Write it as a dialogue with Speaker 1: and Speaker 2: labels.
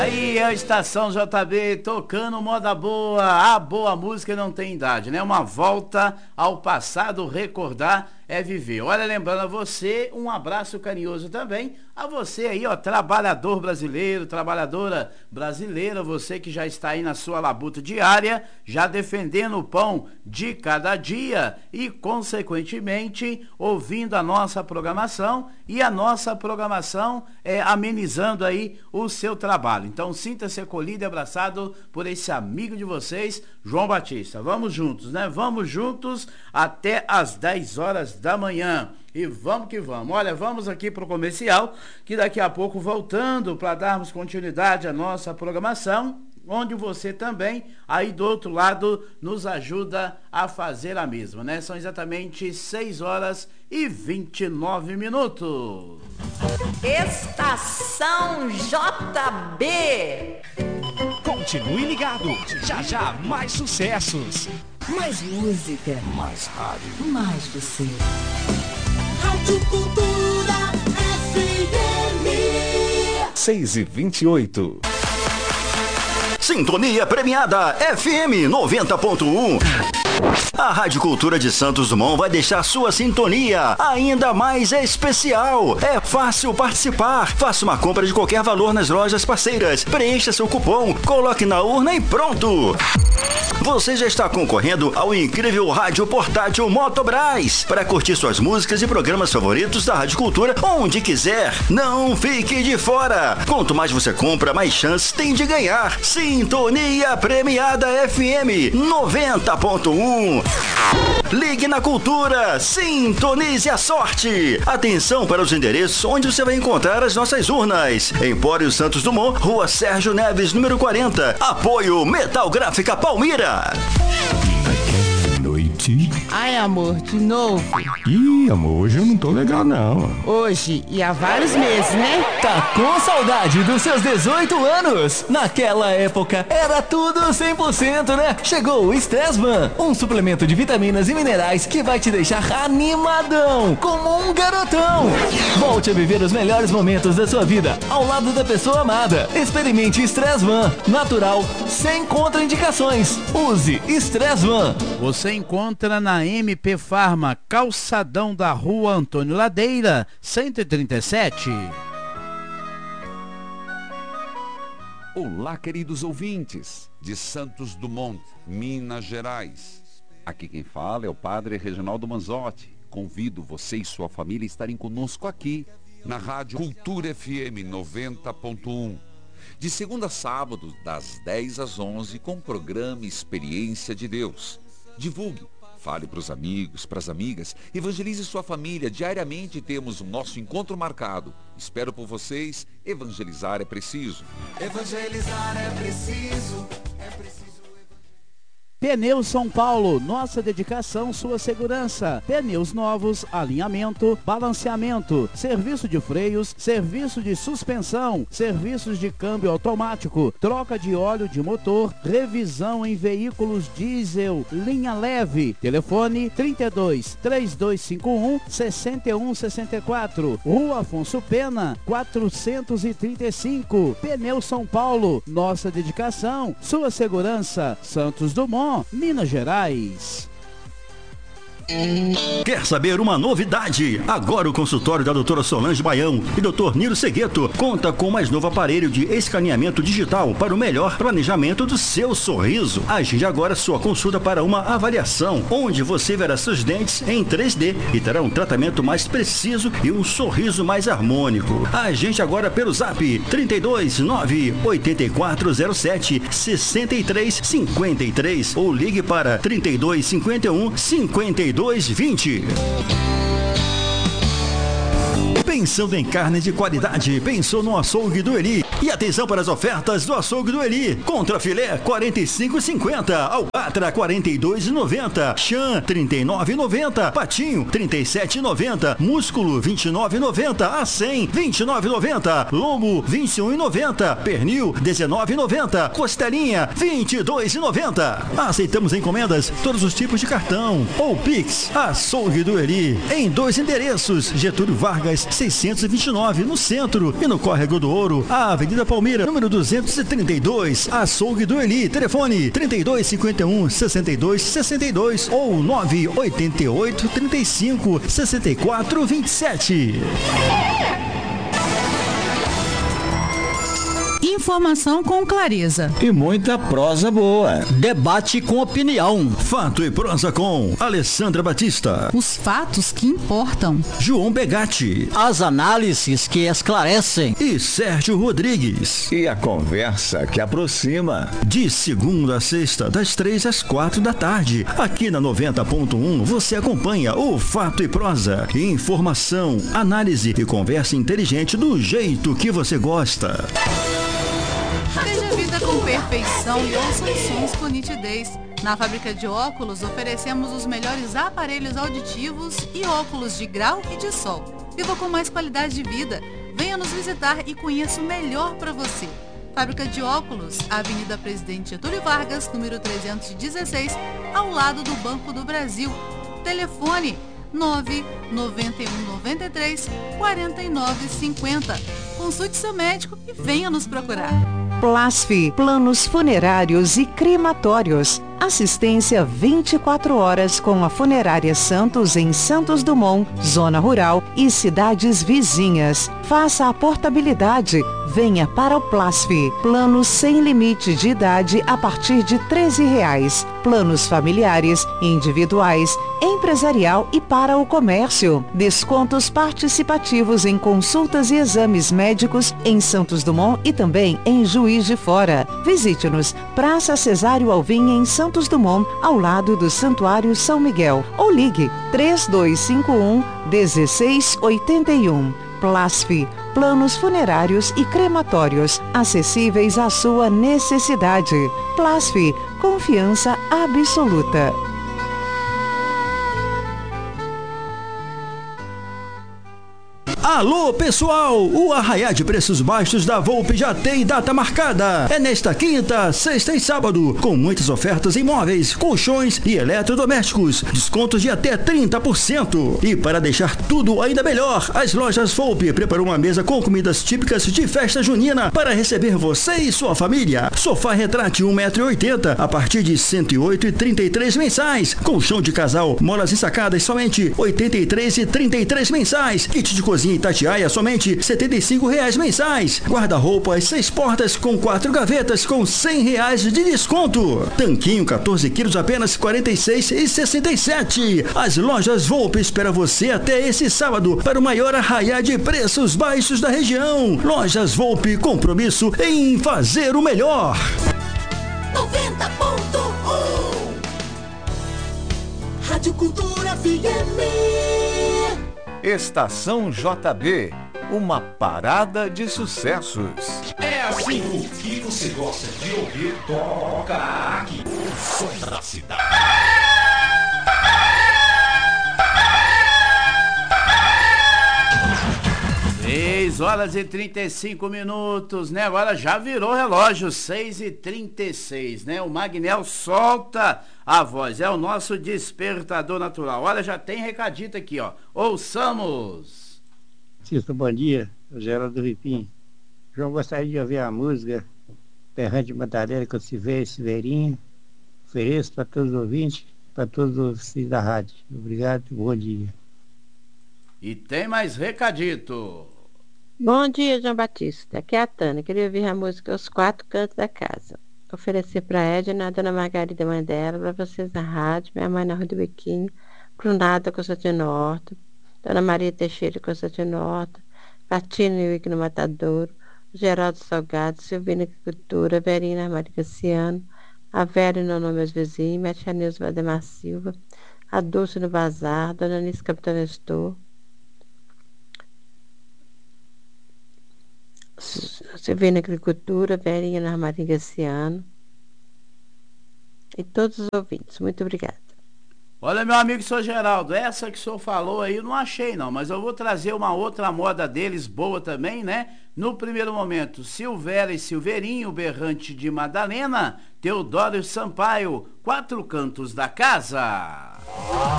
Speaker 1: Aí a Estação JB tocando moda boa, a boa música não tem idade, né? Uma volta ao passado, recordar é viver. Olha, lembrando a você, um abraço carinhoso também a você aí, ó, trabalhador brasileiro, trabalhadora brasileira, você que já está aí na sua labuta diária, já defendendo o pão de cada dia e, consequentemente, ouvindo a nossa programação e a nossa programação amenizando aí o seu trabalho. Então, sinta-se acolhido e abraçado por esse amigo de vocês, João Batista. Vamos juntos, né? Vamos juntos até às 10 horas da manhã. E vamos que vamos. Olha, vamos aqui para o comercial, que daqui a pouco, voltando para darmos continuidade à nossa programação, onde você também, aí do outro lado, nos ajuda a fazer a mesma, né? São exatamente 6 horas e 29 minutos.
Speaker 2: Estação JB.
Speaker 3: Continue ligado, já já mais sucessos.
Speaker 2: Mais música.
Speaker 4: Mais rádio.
Speaker 2: Mais você.
Speaker 5: Rádio Cultura FM
Speaker 4: 6h28.
Speaker 6: Sintonia premiada FM 90.1. A Rádio Cultura de Santos Dumont vai deixar sua sintonia ainda mais especial. É fácil participar. Faça uma compra de qualquer valor nas lojas parceiras. Preencha seu cupom, coloque na urna e pronto. Você já está concorrendo ao incrível rádio portátil Motobras para curtir suas músicas e programas favoritos da Rádio Cultura onde quiser. Não fique de fora. Quanto mais você compra, mais chances tem de ganhar. Sintonia premiada FM 90.1. Ligue na Cultura, sintonize a sorte. Atenção para os endereços onde você vai encontrar as nossas urnas. Empório Santos Dumont, Rua Sérgio Neves, número 40. Apoio Metal Gráfica Palmira.
Speaker 7: Ai, amor, de novo?
Speaker 8: Ih, amor, hoje eu não tô legal, não.
Speaker 7: Hoje e há vários meses, né?
Speaker 9: Tá com saudade dos seus 18 anos? Naquela época era tudo 100%, né? Chegou o Stressman, um suplemento de vitaminas e minerais que vai te deixar animadão, como um garotão. Volte a viver os melhores momentos da sua vida ao lado da pessoa amada. Experimente Stressman, natural, sem contraindicações. Use Stressman.
Speaker 1: Você encontra na MP Farma, calçadão da Rua Antônio Ladeira, 137.
Speaker 10: Olá, queridos ouvintes de Santos Dumont, Minas Gerais. Aqui quem fala é o Padre Reginaldo Manzotti. Convido você e sua família a estarem conosco aqui na Rádio Cultura FM 90.1. De segunda a sábado, das 10 às 11, com o programa Experiência de Deus. Divulgue. Fale para os amigos, para as amigas, evangelize sua família. Diariamente temos o nosso encontro marcado. Espero por vocês. Evangelizar é preciso.
Speaker 5: Evangelizar é preciso.
Speaker 1: Pneus São Paulo, nossa dedicação, sua segurança. Pneus novos, alinhamento, balanceamento, serviço de freios, serviço de suspensão, serviços de câmbio automático, troca de óleo de motor, revisão em veículos diesel, linha leve. Telefone 32 3251 6164. Rua Afonso Pena, 435. Pneus São Paulo, nossa dedicação, sua segurança. Santos Dumont, Minas Gerais.
Speaker 6: Quer saber uma novidade? Agora o consultório da doutora Solange Baião e doutor Niro Segueto conta com o mais novo aparelho de escaneamento digital para o melhor planejamento do seu sorriso. Agende agora sua consulta para uma avaliação, onde você verá seus dentes em 3D e terá um tratamento mais preciso e um sorriso mais harmônico. Agende agora pelo zap 32 9 8407 6353 ou ligue para 32 51 5220. Pensando em carne de qualidade, pensou no açougue do Eli. E atenção para as ofertas do açougue do Eli. Contra filé, R$ 45,50. Alcatra, R$ 42,90. Chã, R$ 39,90. Patinho, R$ 37,90. Músculo, R$ 29,90. Acém, R$ 29,90. Lombo, R$ 21,90. Pernil, R$ 19,90. Costelinha, R$ 22,90. Aceitamos encomendas, todos os tipos de cartão ou Pix. Açougue do Eli, em 2 endereços: Getúlio Vargas, 629, no centro. E no Córrego do Ouro, a Avenida Palmeira, número 232, Açougue do Eli. Telefone 3251 6262 ou 988 35 64 27.
Speaker 4: Informação com clareza
Speaker 11: e muita prosa boa.
Speaker 6: Debate com opinião. Fato e prosa com Alessandra Batista.
Speaker 4: Os fatos que importam.
Speaker 6: João Begatti.
Speaker 11: As análises que esclarecem.
Speaker 6: E Sérgio Rodrigues.
Speaker 11: E a conversa que aproxima.
Speaker 6: De segunda a sexta, das 3 às 4 da tarde. Aqui na 90.1 você acompanha o Fato e Prosa. Informação, análise e conversa inteligente do jeito que você gosta.
Speaker 4: Veja a vida com perfeição e ouça os sons com nitidez. Na Fábrica de Óculos oferecemos os melhores aparelhos auditivos e óculos de grau e de sol. Viva com mais qualidade de vida. Venha nos visitar e conheça o melhor para você. Fábrica de Óculos, Avenida Presidente Getúlio Vargas, número 316, ao lado do Banco do Brasil. Telefone 99193 4950. Consulte seu médico e venha nos procurar.
Speaker 12: Plasfi, planos funerários e crematórios. Assistência 24 horas com a Funerária Santos em Santos Dumont, Zona Rural e cidades vizinhas. Faça a portabilidade. Venha para o Plasfi. Planos sem limite de idade a partir de R$13. Planos familiares, individuais, empresarial e para o comércio. Descontos participativos em consultas e exames médicos em Santos Dumont e também em Juiz de Fora. Visite-nos, Praça Cesário Alvim em Santos Dumont, ao lado do Santuário São Miguel. Ou ligue 3251-1681. Plasfi, planos funerários e crematórios, acessíveis à sua necessidade. Plasfi, confiança absoluta.
Speaker 6: Alô, pessoal! O arraiá de preços baixos da Volpe já tem data marcada. É nesta quinta, sexta e sábado, com muitas ofertas em móveis, colchões e eletrodomésticos. Descontos de até 30%. E para deixar tudo ainda melhor, as lojas Volpe preparou uma mesa com comidas típicas de festa junina para receber você e sua família. Sofá retrátil 1,80 m a partir de R$ 108,33 mensais. Colchão de casal, molas ensacadas somente R$ 83,33 mensais. Kit de cozinha Itatiaia somente R$ 75,00 mensais. Guarda-roupas 6 portas com 4 gavetas com R$ 100 de desconto. Tanquinho 14 quilos apenas R$ 46,67. As lojas Volpe espera você até esse sábado para o maior arraiá de preços baixos da região. Lojas Volpe, compromisso em fazer o melhor.
Speaker 5: 90.1 Rádio Cultura FM.
Speaker 13: Estação JB, uma parada de sucessos.
Speaker 3: É assim, o que você gosta de ouvir, toca aqui. O som da cidade.
Speaker 1: 6h35, né? Agora já virou relógio, 6h36, né? O Magnel solta a voz, é o nosso despertador natural. Olha, já tem recadito aqui, ó. Ouçamos.
Speaker 14: Cícero, bom dia. Eu Geraldo Ripim. João, gostaria de ouvir a música Perrante de Matadeira, que eu Severinha. Ofereço para todos os ouvintes, para todos os filhos da rádio. Obrigado e bom dia.
Speaker 1: E tem mais recadito.
Speaker 15: Bom dia, João Batista. Aqui é a Tânia. Queria ouvir a música Os Quatro Cantos da Casa. Oferecer para a Edna, a dona Margarida Mandela, para vocês na rádio, minha mãe na Rua do Biquinho, Brunada Constantino Horta, dona Maria Teixeira Constantino Horta, Patina e Wick no Matadouro, Geraldo Salgado, Silvina Agricultura, Verina Maria Cassiano, a Vera no nome meus vizinhos, minha tia Neuza Valdemar Silva, a Dulce no Bazar, dona Anice Capitão Nestor, Silvina Agricultura, Verinha na Maria Gaciano e todos os ouvintes. Muito obrigada.
Speaker 1: Olha, meu amigo Sr. Geraldo, essa que o senhor falou aí eu não achei não, mas eu vou trazer uma outra moda deles boa também, né? No primeiro momento, Silvéria e Silveirinho, Berrante de Madalena, Teodoro Sampaio, Quatro Cantos da Casa.